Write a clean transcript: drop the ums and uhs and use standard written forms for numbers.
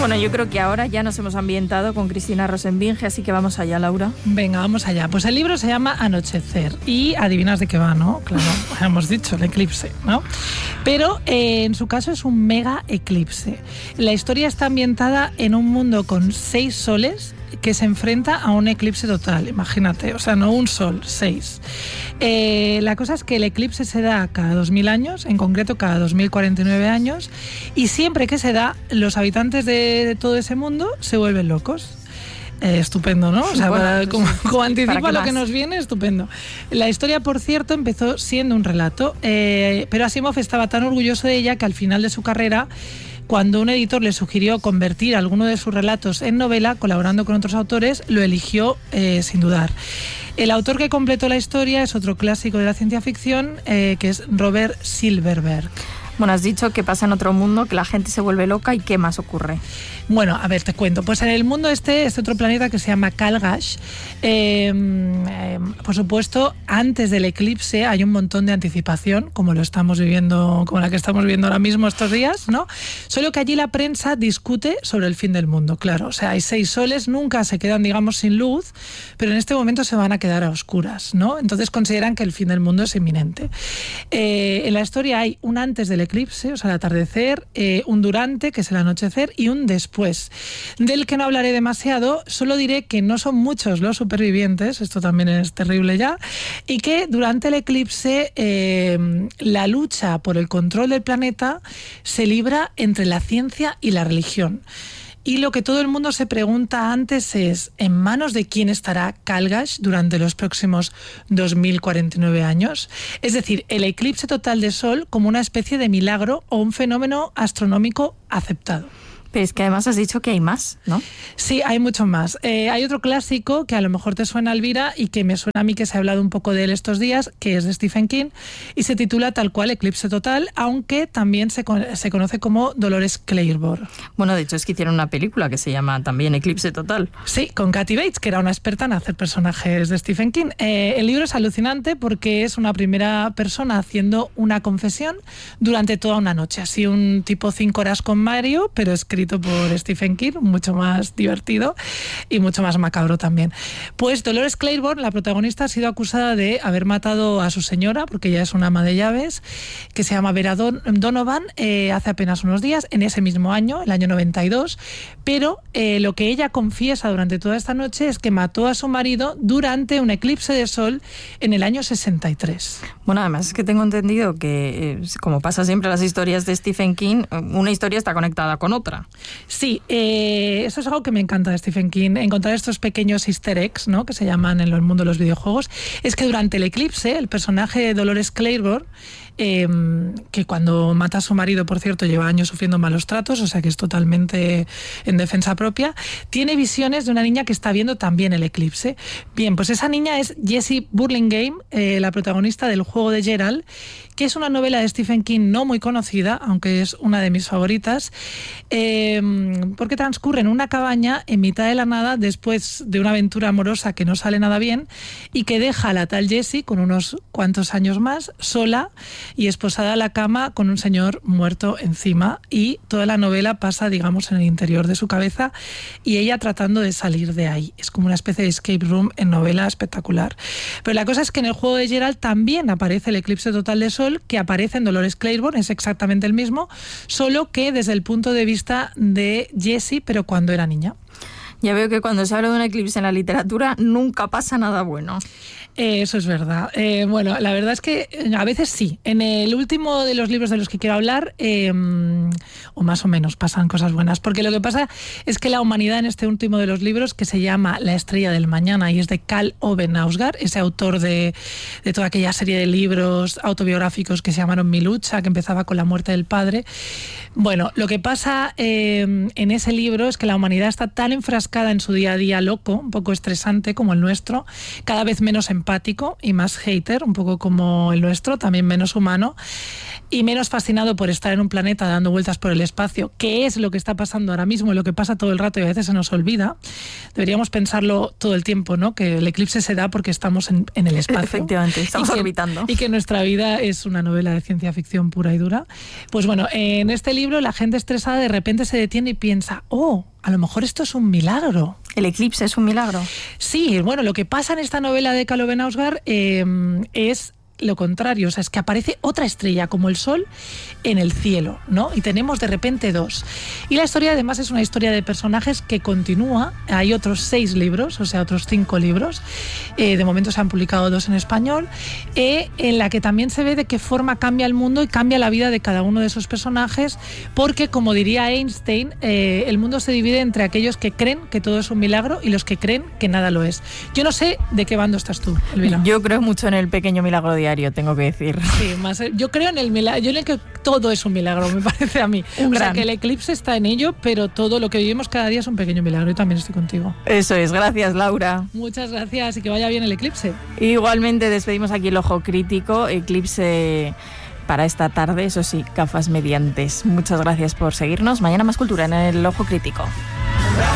Bueno, yo creo que ahora ya nos hemos ambientado con Cristina Rosenbinge, así que vamos allá, Laura. Venga, vamos allá. Pues el libro se llama Anochecer y adivinas de qué va, ¿no? Claro, hemos dicho, el eclipse, ¿no? Pero en su caso es un mega eclipse. La historia está ambientada en un mundo con 6 soles que se enfrenta a un eclipse total, imagínate, o sea, no un sol, 6. La cosa es que el eclipse se da cada 2000 años, en concreto cada 2049 años, y siempre que se da, los habitantes de todo ese mundo se vuelven locos. Estupendo, ¿no? O sea, bueno, como anticipa lo más? que nos viene, estupendo. La historia, por cierto, empezó siendo un relato, pero Asimov estaba tan orgulloso de ella que al final de su carrera, cuando un editor le sugirió convertir alguno de sus relatos en novela, colaborando con otros autores, lo eligió sin dudar. El autor que completó la historia es otro clásico de la ciencia ficción, que es Robert Silverberg. Bueno, has dicho que pasa en otro mundo, que la gente se vuelve loca, ¿y qué más ocurre? Bueno, a ver, te cuento. Pues en el mundo este otro planeta que se llama Calgash. Por supuesto, antes del eclipse hay un montón de anticipación, como lo estamos viviendo, como la que estamos viendo ahora mismo estos días, ¿no? Solo que allí la prensa discute sobre el fin del mundo, claro. O sea, hay 6 soles, nunca se quedan, digamos, sin luz, pero en este momento se van a quedar a oscuras, ¿no? Entonces consideran que el fin del mundo es inminente. En la historia hay un antes del eclipse, o sea, el atardecer, un durante, que es el anochecer, y un después, del que no hablaré demasiado. Solo diré que no son muchos los supervivientes, esto también es terrible ya, y que durante el eclipse la lucha por el control del planeta se libra entre la ciencia y la religión. Y lo que todo el mundo se pregunta antes es, ¿en manos de quién estará Calgash durante los próximos 2049 años? Es decir, el eclipse total de Sol como una especie de milagro o un fenómeno astronómico aceptado. Pero es que además has dicho que hay más, ¿no? Sí, hay mucho más. Hay otro clásico que a lo mejor te suena, Elvira, y que me suena a mí que se ha hablado un poco de él estos días, que es de Stephen King, y se titula tal cual Eclipse Total, aunque también se conoce como Dolores Claiborne. Bueno, de hecho es que hicieron una película que se llama también Eclipse Total. Sí, con Kathy Bates, que era una experta en hacer personajes de Stephen King. El libro es alucinante porque es una primera persona haciendo una confesión durante toda una noche, así un tipo 5 horas con Mario, pero escrito por Stephen King, mucho más divertido y mucho más macabro también. Pues Dolores Claiborne, la protagonista, ha sido acusada de haber matado a su señora, porque ella es una ama de llaves, que se llama Vera Donovan, hace apenas unos días, en ese mismo año, el año 92, pero lo que ella confiesa durante toda esta noche es que mató a su marido durante un eclipse de sol en el año 63. Bueno, además es que tengo entendido que, como pasa siempre en las historias de Stephen King, una historia está conectada con otra. Sí, eso es algo que me encanta de Stephen King, encontrar estos pequeños easter eggs, ¿no?, que se llaman en el mundo de los videojuegos. Es que durante el eclipse, el personaje de Dolores Claiborne, que cuando mata a su marido, por cierto, lleva años sufriendo malos tratos, o sea que es totalmente en defensa propia, tiene visiones de una niña que está viendo también el eclipse. Bien, pues esa niña es Jessie Burlingame, la protagonista del Juego de Geralt, que es una novela de Stephen King no muy conocida, aunque es una de mis favoritas, porque transcurre en una cabaña en mitad de la nada después de una aventura amorosa que no sale nada bien y que deja a la tal Jessie, con unos cuantos años más, sola y esposada a la cama con un señor muerto encima, y toda la novela pasa, digamos, en el interior de su cabeza y ella tratando de salir de ahí. Es como una especie de escape room en novela espectacular. Pero la cosa es que en el Juego de Geralt también aparece el eclipse total de sol, que aparece en Dolores Claiborne, es exactamente el mismo, solo que desde el punto de vista de Jessie, pero cuando era niña. Ya veo que cuando se habla de un eclipse en la literatura nunca pasa nada bueno. Eso es verdad. Bueno, la verdad es que a veces sí. En el último de los libros de los que quiero hablar, o más o menos, pasan cosas buenas. Porque lo que pasa es que la humanidad en este último de los libros, que se llama La estrella del mañana, y es de Karl Ove Knausgaard, ese autor de toda aquella serie de libros autobiográficos que se llamaron Mi lucha, que empezaba con la muerte del padre. Bueno, lo que pasa en ese libro es que la humanidad está tan enfrascada en su día a día loco, un poco estresante como el nuestro, cada vez menos en apático y más hater, un poco como el nuestro, también menos humano y menos fascinado por estar en un planeta dando vueltas por el espacio, que es lo que está pasando ahora mismo, lo que pasa todo el rato y a veces se nos olvida. Deberíamos pensarlo todo el tiempo, ¿no? Que el eclipse se da porque estamos en el espacio. Efectivamente, estamos orbitando. Y que nuestra vida es una novela de ciencia ficción pura y dura. Pues bueno, en este libro la gente estresada de repente se detiene y piensa, a lo mejor esto es un milagro. ¿El eclipse es un milagro? Sí, bueno, lo que pasa en esta novela de Kalo Ben Ausgar es lo contrario, o sea, es que aparece otra estrella como el Sol en el cielo, ¿no? Y tenemos de repente dos. Y la historia además es una historia de personajes que continúa. Hay otros 6 libros, o sea, otros 5 libros. De momento se han publicado 2 en español, en la que también se ve de qué forma cambia el mundo y cambia la vida de cada uno de esos personajes, porque, como diría Einstein, el mundo se divide entre aquellos que creen que todo es un milagro y los que creen que nada lo es. Yo no sé de qué bando estás tú, Elvira. Yo creo mucho en el pequeño milagro diario, tengo que decir. Sí, más, yo creo en el milagro, yo en el que todo es un milagro, me parece a mí. O sea, que el eclipse está en ello, pero todo lo que vivimos cada día es un pequeño milagro. Yo también estoy contigo. Eso es, gracias, Laura. Muchas gracias y que vaya bien el eclipse. Igualmente despedimos aquí el Ojo Crítico, eclipse para esta tarde, eso sí, gafas mediantes. Muchas gracias por seguirnos. Mañana más cultura en el Ojo Crítico.